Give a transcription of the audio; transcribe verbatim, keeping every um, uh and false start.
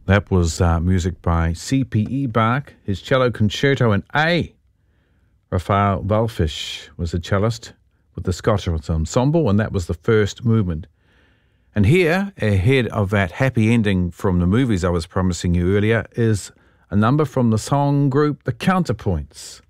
That was uh, music by C P E Bach, his cello concerto in A. Raphael Wallfisch was the cellist with the Scottish Ensemble, and that was the first movement. And here, ahead of that happy ending from the movies I was promising you earlier, is a number from the song group The Counterpoints.